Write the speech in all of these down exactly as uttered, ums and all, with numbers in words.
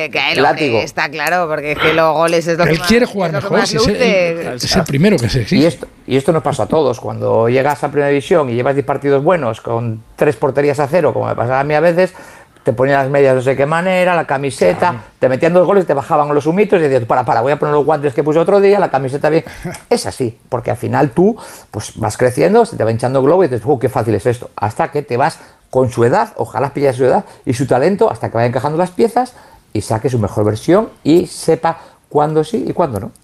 Hombre, que lo que está claro, porque es que los goles es lo que Él más, quiere jugar es lo mejor, que si más es, luce. el, es el primero que se exige. Y esto, y esto nos pasa a todos. Cuando llegas a Primera División y llevas diez partidos buenos con tres porterías a cero, como me pasaba a mí a veces, te ponían las medias de no sé qué manera, la camiseta, claro. Te metían dos goles, te bajaban los humitos y decías, para, para, voy a poner los guantes que puse otro día, la camiseta bien. Es así, porque al final tú pues vas creciendo, se te va hinchando globo y dices, oh, qué fácil es esto. Hasta que te vas con su edad, ojalá pilles su edad y su talento, hasta que vaya encajando las piezas y saque su mejor versión y sepa cuándo sí y cuándo no.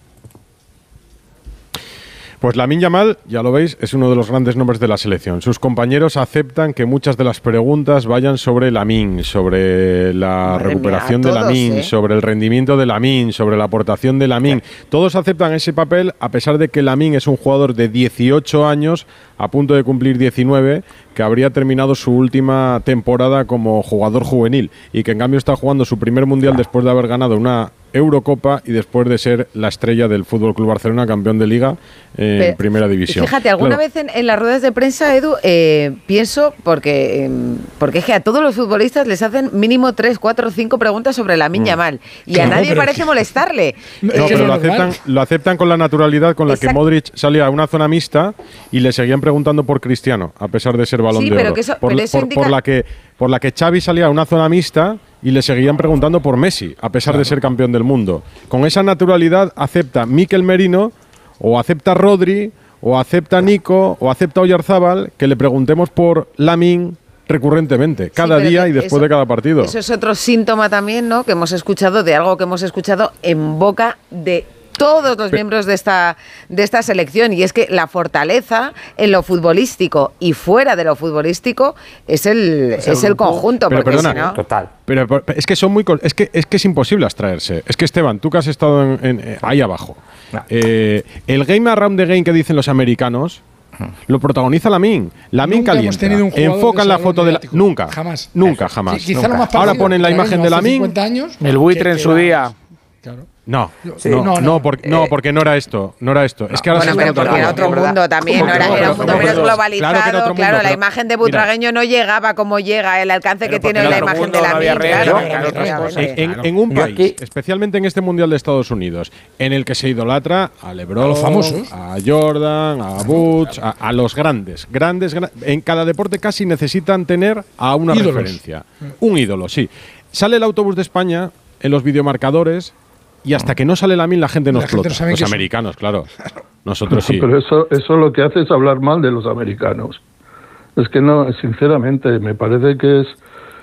Pues Lamine Yamal, ya lo veis, es uno de los grandes nombres de la selección. Sus compañeros aceptan que muchas de las preguntas vayan sobre Lamine, sobre la Madre recuperación mía, de Lamine, ¿eh? sobre el rendimiento de Lamine, sobre la aportación de Lamine. Todos aceptan ese papel, a pesar de que Lamine es un jugador de dieciocho años, a punto de cumplir diecinueve, que habría terminado su última temporada como jugador juvenil y que en cambio está jugando su primer mundial después de haber ganado una Eurocopa y después de ser la estrella del F C Barcelona, campeón de Liga eh, en Primera División. Fíjate, alguna claro. vez en, en las ruedas de prensa, Edu, eh, pienso, porque, eh, porque es que a todos los futbolistas les hacen mínimo tres, cuatro, cinco preguntas sobre Lamine mm. Yamal y claro, a nadie parece que... molestarle. No, no pero lo aceptan, lo aceptan con la naturalidad con la Exacto. que Modric salía a una zona mixta y le seguían preguntando por Cristiano, a pesar de ser Balón sí, de pero Oro. Que eso, por, pero eso por, indica... por la que por la que Xavi salía a una zona mixta y le seguían preguntando por Messi, a pesar claro. de ser campeón del mundo. Con esa naturalidad acepta Mikel Merino, o acepta Rodri, o acepta Nico, o acepta Oyarzábal, que le preguntemos por Lamine recurrentemente, cada sí, día y después eso, de cada partido. Eso es otro síntoma también, ¿no?, que hemos escuchado, de algo que hemos escuchado en boca de todos los miembros de esta de esta selección, y es que la fortaleza en lo futbolístico y fuera de lo futbolístico es el es, es el conjunto, pero porque perdona, si no... total. Pero, pero es que son muy es que es que es imposible abstraerse. Es que Esteban, tú que has estado en, en, eh, ahí abajo, no. eh, el game around the game que dicen los americanos lo protagoniza Lamine. Lamine calienta. Enfoca en la foto de la... Nunca. Jamás. Nunca, jamás. Sí, nunca. Ahora ponen la imagen de Lamine. El buitre en su día. Claro. No, sí. no, no, no, no, porque, no, porque no era esto, no era esto. No. Es que ahora bueno, se pero porque era otro mundo también, no era, era un mundo menos globalizado, claro, claro mundo, la imagen de Butragueño no llegaba como llega, el alcance que tiene la imagen de Lamine, claro, claro, en, en un país, aquí, especialmente en este Mundial de Estados Unidos, en el que se idolatra a LeBron, a, los famosos, a Jordan, a Butch, a, a los grandes, grandes, en cada deporte casi necesitan tener a una ídolos. referencia, un ídolo, sí. Sale el autobús de España en los videomarcadores. Y hasta que no sale Lamine la gente no la explota. Gente no los americanos, son. claro. Nosotros sí. Pero eso, eso lo que hace es hablar mal de los americanos. Es que no, sinceramente, me parece que es,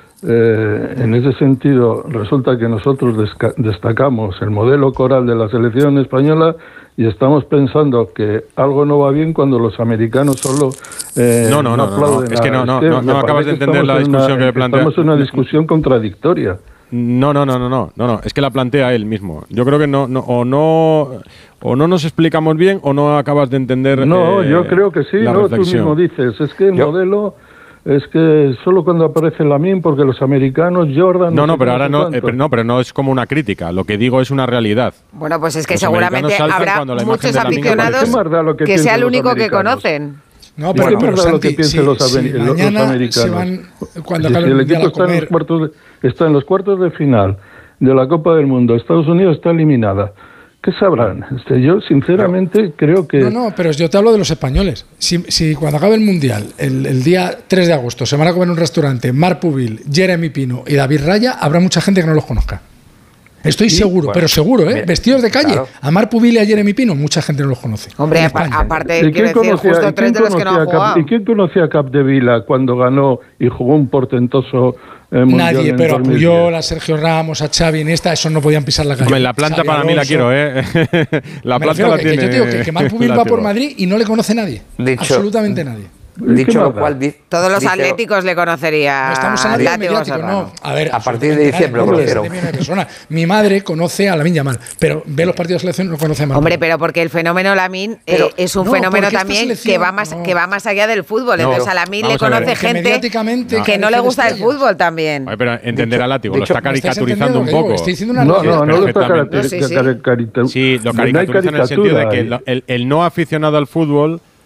eh, en ese sentido, resulta que nosotros desca- destacamos el modelo coral de la selección española y estamos pensando que algo no va bien cuando los americanos solo eh, no, no, no, no, no, no. Es que no, no, no, no acabas de entender la discusión una, que plantea. Estamos en una discusión contradictoria. No, no, no, no, no, no, no, es que la plantea él mismo. Yo creo que no, no, o no, o no nos explicamos bien, o no acabas de entender. No, eh, yo creo que sí. No, tú mismo dices, es que el yo, modelo es que solo cuando aparece Lamine, porque los americanos Jordan. No, no, no pero ahora no, eh, pero no, pero no es como una crítica. Lo que digo es una realidad. Bueno, pues es que los seguramente habrá muchos aficionados que, que sea el único que conocen. No, pero, bueno, pero Santi, lo que piensen si, los, si los, los americanos. Se van, cuando si el equipo está en, los cuartos de, está en los cuartos de final de la Copa del Mundo, Estados Unidos está eliminada. ¿Qué sabrán? Este, yo, sinceramente, no, creo que... No, no, pero yo te hablo de los españoles. Si, si cuando acabe el Mundial, el, el día tres de agosto, se van a comer en un restaurante Marc Pubil, Jeremy Pino y David Raya, habrá mucha gente que no los conozca. Estoy sí, seguro, bueno, pero seguro, ¿eh? Bien, vestidos de calle. Claro. A Marc Pubil y a Jeremy Pino, mucha gente no los conoce. Hombre, aparte, quiero decir, justo tres de los que no han jugado. ¿Y quién conocía a Capdevila cuando ganó y jugó un portentoso eh, mundial? Nadie, pero a Puyol, a Sergio Ramos, a Xavi, Iniesta, esos no podían pisar la calle. Hombre, la planta Xavi para Alonso, mí la quiero, ¿eh? la planta la que, tiene. Que yo digo que, que Marc Pubil va por Madrid y no le conoce nadie. Dicho, absolutamente nadie. Dicho lo cual, di, todos los dice, atléticos le conocería. No estamos en el mediático, no. A ver, a partir de diciembre lo conocieron. Mi madre conoce a Lamine Yamal, pero ve los partidos de selección y no conoce a Marc. Hombre, pero porque el fenómeno Lamine eh, es un no, fenómeno también que va más no. que va más allá del fútbol. No, entonces a Lamine le conoce ver, gente que, no, que no le gusta el fútbol también. Ay, pero entender a Látigo, lo está caricaturizando un poco. Estoy diciendo una no, no, no lo está caricaturizando. Sí, lo caricaturiza en el sentido de que el no aficionado al fútbol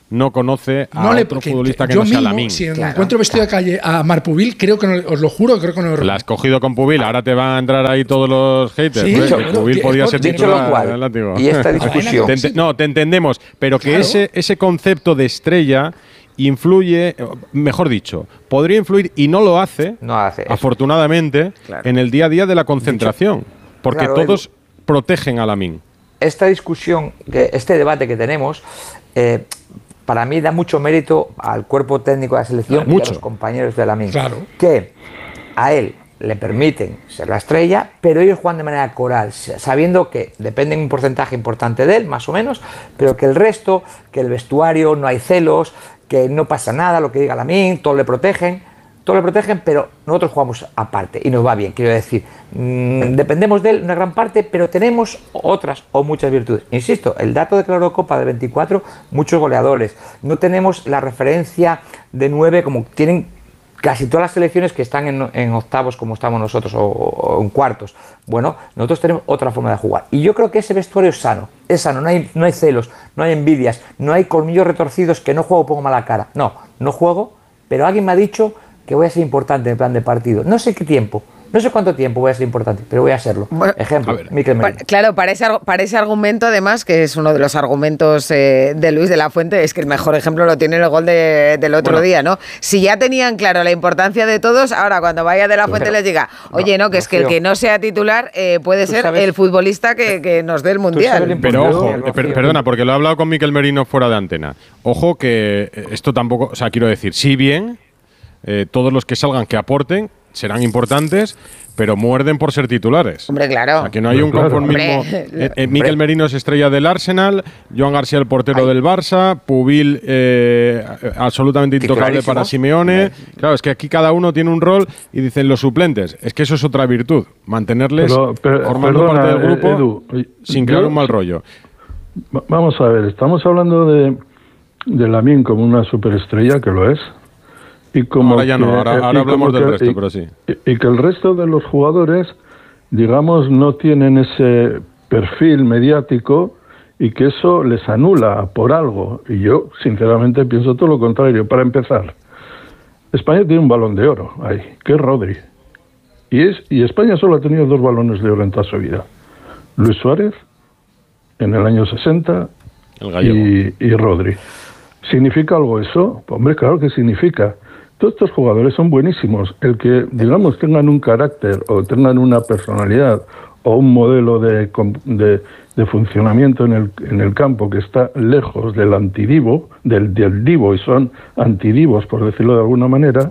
no conoce a no le, otro futbolista que yo no sea mismo, Lamine. Si claro, me encuentro vestido claro. de calle a Marc Pubil, creo que no, os lo juro, creo que no lo La has cogido con Pubil, ahora te van a entrar ahí todos los haters. Sí, ¿no? dicho, Que bueno, Pubil podía dicho ser lo titular. cual, látigo. y esta discusión. Te ente- no, te entendemos, pero que Claro. ese, ese concepto de estrella influye, mejor dicho, podría influir y no lo hace, No hace eso. afortunadamente, Claro. en el día a día de la concentración, porque Claro, todos Edu. protegen a Lamine. Esta discusión, que este debate que tenemos, eh, para mí da mucho mérito al cuerpo técnico de la selección Claro, y mucho. a los compañeros de Lamine, Claro. que a él le permiten ser la estrella, pero ellos juegan de manera coral, sabiendo que dependen un porcentaje importante de él, más o menos, pero que el resto, que el vestuario, no hay celos, que no pasa nada, lo que diga Lamine, todos le protegen, todos le protegen, pero nosotros jugamos aparte y nos va bien, quiero decir, mmm, dependemos de él una gran parte, pero tenemos otras o muchas virtudes. Insisto, el dato de la Eurocopa del veinticuatro, muchos goleadores, no tenemos la referencia de nueve como tienen casi todas las selecciones que están en, en octavos como estamos nosotros o, o en cuartos. Bueno, nosotros tenemos otra forma de jugar y yo creo que ese vestuario es sano, es sano, no hay, no hay celos, no hay envidias, no hay colmillos retorcidos que no juego pongo mala cara, no, no juego, pero alguien me ha dicho que voy a ser importante en el plan de partido, no sé qué tiempo, no sé cuánto tiempo voy a ser importante, pero voy a serlo. Bueno, Ejemplo, ver. Mikel Pa- Merino. Claro, para ese, argu- para ese argumento, además, que es uno de los argumentos eh, de Luis de la Fuente, es que el mejor ejemplo lo tiene el gol de- del otro Bueno. día, ¿no? Si ya tenían claro la importancia de todos, ahora cuando vaya de la Fuente Pero- les diga, oye, no, que es que el Rocío, que no sea titular eh, puede tú ser sabes- el futbolista que, que nos dé el sabes Mundial. el Pero Yo, ojo, Rocío. eh, per- perdona, porque lo he hablado con Mikel Merino fuera de antena. Ojo que eh, esto tampoco, o sea, quiero decir, si bien eh, todos los que salgan que aporten serán importantes, pero muerden por ser titulares. Hombre, claro. O sea, que no hay un Claro. conformismo. Hombre. Eh, eh, Mikel Merino es estrella del Arsenal, Joan García el portero Ay. del Barça, Pubil eh, absolutamente intocable Titularísimo. para Simeone. Claro, es que aquí cada uno tiene un rol y dicen los suplentes. Es que eso es otra virtud, mantenerles Pero, pero, formando perdona, parte del grupo eh, Edu, sin yo- crear un mal rollo. Va- Vamos a ver, estamos hablando de, de Lamine como una superestrella, que lo es. Y como Ahora ya no, que- ahora- eh, ahora y hablamos como del que- resto, y- pero sí. Y, y que el resto de los jugadores, digamos, no tienen ese perfil mediático y que eso les anula por algo. Y yo, sinceramente, pienso todo lo contrario. Para empezar, España tiene un balón de oro ahí, que es Rodri. Y, es, y España solo ha tenido dos balones de oro en toda su vida. Luis Suárez, en el año sesenta, El gallego. y, y Rodri. ¿Significa algo eso? Hombre, claro que significa. Todos estos jugadores son buenísimos. El que, digamos, tengan un carácter o tengan una personalidad o un modelo de, com- de, de funcionamiento en el, en el campo que está lejos del antidivo, del, del divo, y son antidivos, por decirlo de alguna manera,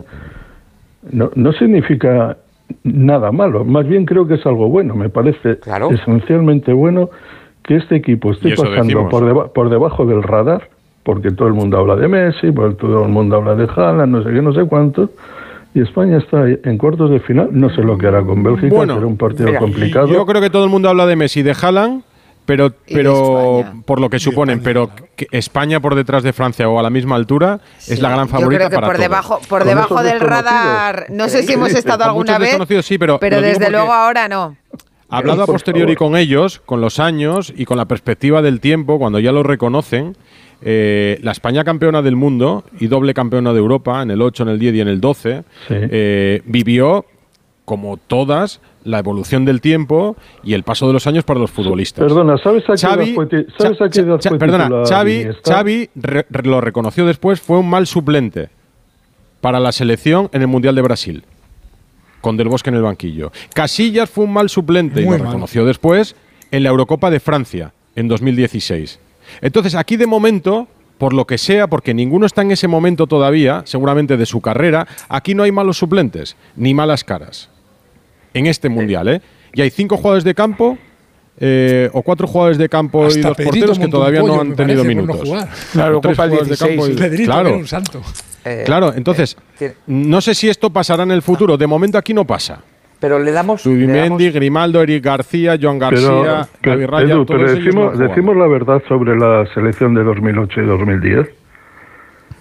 no, no significa nada malo. Más bien creo que es algo bueno. Me parece Claro. esencialmente bueno que este equipo esté Y eso pasando decimos. por, deba- por debajo del radar, porque todo el mundo habla de Messi, porque todo el mundo habla de Haaland, no sé qué, no sé cuánto, y España está ahí en cuartos de final. No sé lo que hará con Bélgica, Bueno, será un partido mira, complicado. Yo creo que todo el mundo habla de Messi y de Haaland, pero, Y de pero España. por lo que suponen, pero que España por detrás de Francia o a la misma altura es la gran Yo favorita creo que para por todos. debajo, por Con debajo esos del desconocidos. radar, no sé si hemos Sí, estado con alguna muchos vez, desconocidos, sí, pero lo digo desde porque- luego ahora no. Hablado a Por posteriori favor. con ellos, con los años y con la perspectiva del tiempo, cuando ya lo reconocen, eh, la España campeona del mundo y doble campeona de Europa en el ocho, en el diez y en el doce, Sí. eh, vivió, como todas, la evolución del tiempo y el paso de los años para los futbolistas. Perdona, ¿sabes a qué edad Xavi, fue, ti- ¿sabes a qué edad Cha- fue perdona, titular Xavi, Iniesta? Xavi re- re- lo reconoció después, fue un mal suplente para la selección en el Mundial de Brasil, con Del Bosque en el banquillo. Casillas fue un mal suplente y Muy lo mal. reconoció después en la Eurocopa de Francia en dos mil dieciséis. Entonces, aquí de momento, por lo que sea, porque ninguno está en ese momento todavía, seguramente de su carrera, aquí no hay malos suplentes, ni malas caras. En este Mundial, ¿eh? Y hay cinco jugadores de campo, eh, o cuatro jugadores de campo y Hasta dos Pedrito porteros que montó un todavía pollo, no han me tenido parece, por no minutos. jugar. Claro, O tres Copa el jugadores de campo y- dieciséis. Pedrito, claro. que era un santo. Eh, Claro, entonces, tiene- no sé si esto pasará en el futuro. De momento aquí no pasa. pero le damos, le Zubimendi, damos- Grimaldo, Eric García, Joan Pero, García, pero, David Raya, Edu, todos pero ellos no decimos, han jugado. decimos la verdad sobre la selección de dos mil ocho y dos mil diez.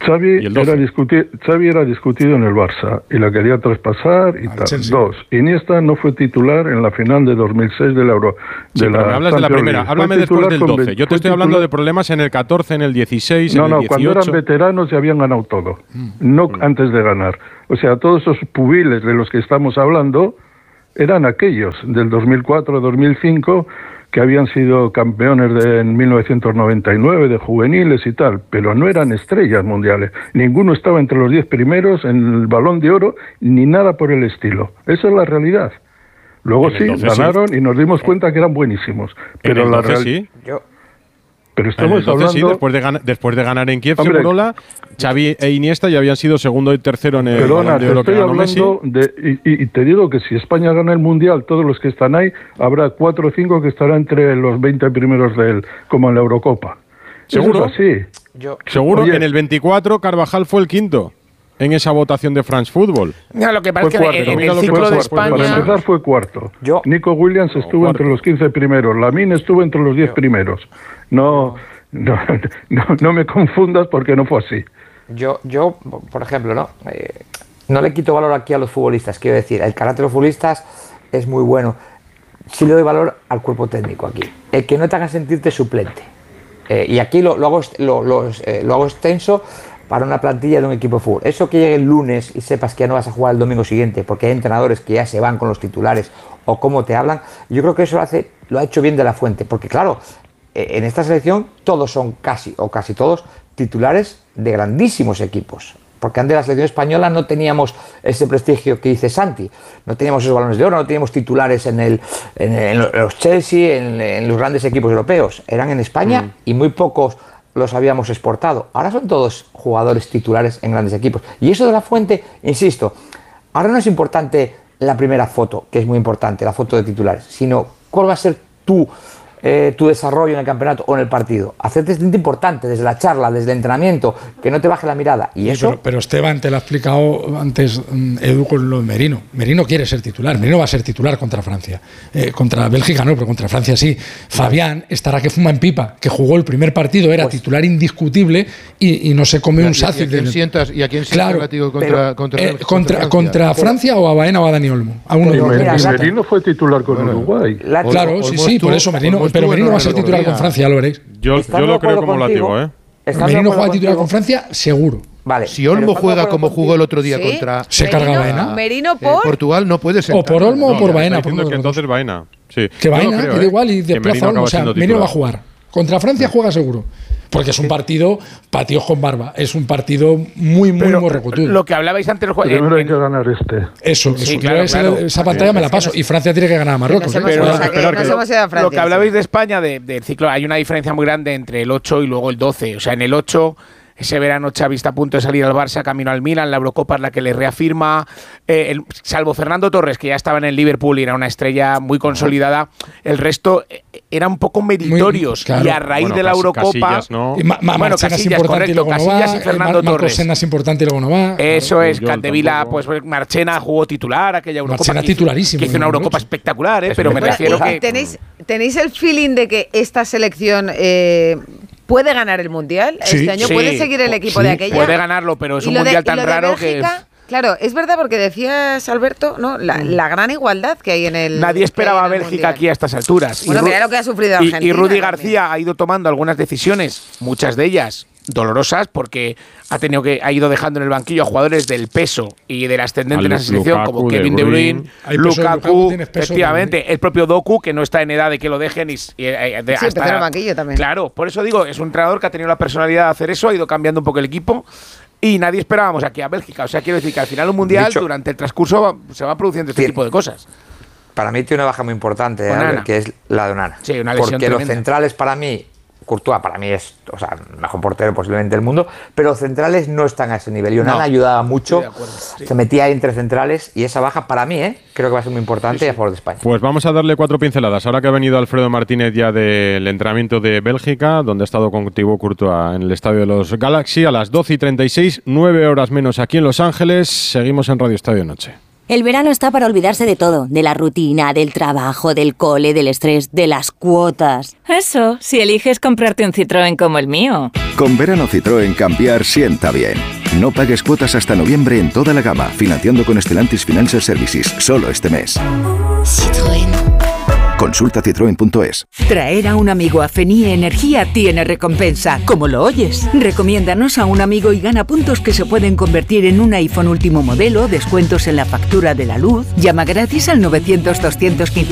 Xavi era, discutir, Xavi era discutido en el Barça y la quería traspasar y tal. Chelsea. Dos, Iniesta no fue titular en la final de dos mil seis del Euro. Sí, de pero la me hablas de la primera, háblame después del doce. Yo te estoy hablando de problemas en el catorce, en el dieciséis, no, en el no, dieciocho. No, no, cuando eran veteranos ya habían ganado todo, no mm. antes de ganar. O sea, todos esos pubiles de los que estamos hablando eran aquellos del dos mil cuatro, dos mil cinco, que habían sido campeones de, en mil novecientos noventa y nueve de juveniles y tal, pero no eran estrellas mundiales. Ninguno estaba entre los diez primeros en el Balón de Oro, ni nada por el estilo. Esa es la realidad. Luego sí, ganaron sí. y nos dimos cuenta que eran buenísimos. Pero la realidad... Sí. Yo... Pero estamos entonces, hablando... Sí, después de, gan después de ganar en Kiev, Hombre, Segurola, Xavi e Iniesta ya habían sido segundo y tercero en el Perdona, Balón de Oro te estoy hablando de, y, y te digo que si España gana el Mundial, todos los que están ahí, habrá cuatro o cinco que estarán entre los veinte primeros de él, como en la Eurocopa. ¿Seguro? Eso es así. Yo, Seguro, Oye, en el veinticuatro Carvajal fue el quinto en esa votación de France Football. No, lo que pasa es que cuarto, en, en el ciclo de España... Para empezar fue cuarto. Yo, Nico Williams estuvo no, entre los quince primeros, Lamine estuvo entre los diez primeros. No... No, no, no me confundas porque no fue así. Yo, yo por ejemplo, no eh, no le quito valor aquí a los futbolistas, quiero decir, el carácter de los futbolistas es muy bueno. Sí le doy valor al cuerpo técnico aquí. El que no te haga sentirte suplente. Eh, y aquí lo, lo, hago, lo, lo, eh, lo hago extenso para una plantilla de un equipo de fútbol. Eso que llegue el lunes y sepas que ya no vas a jugar el domingo siguiente porque hay entrenadores que ya se van con los titulares o cómo te hablan, yo creo que eso lo, hace, lo ha hecho bien De La Fuente, porque claro, en esta selección todos son casi, o casi todos, titulares de grandísimos equipos. Porque antes de la selección española no teníamos ese prestigio que dice Santi. No teníamos esos balones de oro, no teníamos titulares en, el, en, el, en los Chelsea, en, en los grandes equipos europeos. Eran en España mm. y muy pocos los habíamos exportado. Ahora son todos jugadores titulares en grandes equipos. Y eso De La Fuente, insisto, ahora no es importante la primera foto, que es muy importante, la foto de titulares, sino cuál va a ser tu... Eh, tu desarrollo en el campeonato o en el partido. Hacerte este importante desde la charla, desde el entrenamiento, que no te baje la mirada. Y eso... Pero, pero Esteban, te lo ha explicado antes Edu con lo de Merino. Merino quiere ser titular. Merino va a ser titular contra Francia. Eh, contra Bélgica no, pero contra Francia sí. Fabián estará que fuma en pipa, que jugó el primer partido, era pues, titular indiscutible y, y no se come un sácil. ¿Y a quién sientas, ¿y a quién claro, contra, pero, contra, eh, contra, contra, contra Francia o a Baena o a Dani Olmo? A uno pero, de mira, Merino fue titular con bueno, Uruguay. La, claro, o, sí, sí, por eso Merino. Pero Merino va a ser titular con Francia, lo veréis. Yo, yo lo creo como látigo, ¿eh? Merino juega titular con Francia, seguro. Vale. Si Olmo juega como jugó el otro día ¿sí? contra... Se Merino, carga Baena. Merino por... Eh, Portugal no puede ser. O por Olmo no, o por Baena. Por que entonces Baena. Sí. Que Baena, creo, da igual, y desplaza Olmo. O sea, Merino va a jugar. Contra Francia juega seguro. Porque es un partido patíos con barba. Es un partido muy, muy morrecutudo. Lo que hablabais antes del juego. Primero hay que ganar este. Eso, sí, eso. Claro, esa, claro. esa pantalla sí, me la paso. Y Francia tiene que ganar a Marruecos. No ¿eh? Pero, pero, o sea, que pero, nos hemos ido a Francia, lo que hablabais de España, de, del ciclo, hay una diferencia muy grande entre el ocho y luego el doce. O sea, en el ocho... Ese verano Xavi está a punto de salir al Barça, camino al Milan, la Eurocopa es la que le reafirma, eh, el, salvo Fernando Torres, que ya estaba en el Liverpool y era una estrella muy consolidada, el resto eh, eran un poco meritorios. Muy, claro. Y a raíz bueno, de la Eurocopa... Casillas, ¿no? Ma Ma bueno, Casillas, Casillas, correcto, Casillas no y Fernando Mar Torres. Marcos es importante y luego no va. Eso claro. es, Cantevila, pues Marchena jugó titular, aquella Eurocopa. Marchena que titularísimo. Que hizo una Eurocopa espectacular, ¿eh? Pero me refiero que... ¿Tenéis, ¿Tenéis el feeling de que esta selección... Eh, ¿puede ganar el Mundial sí, este año? Sí, ¿Puede seguir el equipo sí, de aquella? Puede ganarlo, pero es un Mundial de, tan raro Bélgica, que... Claro, es verdad porque decías, Alberto, ¿no? La, mm. la gran igualdad que hay en el Nadie esperaba a Bélgica mundial. Aquí a estas alturas. Bueno, mira lo que ha sufrido Argentina. Y, y Rudy García también ha ido tomando algunas decisiones, muchas de ellas dolorosas, porque ha tenido que ha ido dejando en el banquillo a jugadores del peso y del ascendente en esa selección, Lukaku, como Kevin De Bruyne, Lukaku, Lukaku efectivamente, Bruyne. El propio Doku, que no está en edad de que lo dejen y, y de, sí, hasta, en el banquillo también. Claro, por eso digo, es un entrenador que ha tenido la personalidad de hacer eso, ha ido cambiando un poco el equipo. Y nadie esperábamos aquí a Bélgica. O sea, quiero decir que al final un mundial, Dicho, durante el transcurso, va, se va produciendo este tipo de cosas. Para mí tiene una baja muy importante, Albert, que es la de Onana. Sí, una lesión Porque tremenda. Los centrales, para mí, Courtois para mí es, o sea, el mejor portero posiblemente del mundo, pero los centrales no están a ese nivel. Y Onana no, ayudaba mucho, acuerdo, sí. se metía ahí entre centrales, y esa baja para mí, ¿eh? creo que va a ser muy importante sí, sí. a favor de España. Pues vamos a darle cuatro pinceladas. Ahora que ha venido Alfredo Martínez ya del entrenamiento de Bélgica, donde ha estado con Thibaut Courtois en el estadio de los Galaxy, a las doce y treinta y seis, nueve horas menos aquí en Los Ángeles. Seguimos en Radio Estadio Noche. El verano está para olvidarse de todo, de la rutina, del trabajo, del cole, del estrés, de las cuotas. Eso, si eliges comprarte un Citroën como el mío. Con verano Citroën cambiar sienta bien. No pagues cuotas hasta noviembre en toda la gama, financiando con Stellantis Financial Services, solo este mes. Citroën. Consulta citroen punto es. Traer a un amigo a Fenie Energía tiene recompensa, como lo oyes. Recomiéndanos a un amigo y gana puntos que se pueden convertir en un iPhone último modelo, descuentos en la factura de la luz. Llama gratis al novecientos doscientos quince.